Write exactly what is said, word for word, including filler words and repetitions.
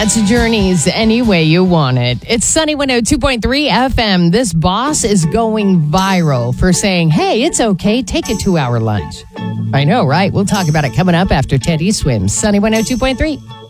That's Journeys any way you want it. It's Sunny one oh two point three F M. This boss is going viral for saying, hey, it's okay, take a two-hour lunch. I know, right? We'll talk about it coming up after Teddy Swims. Sunny one oh two point three.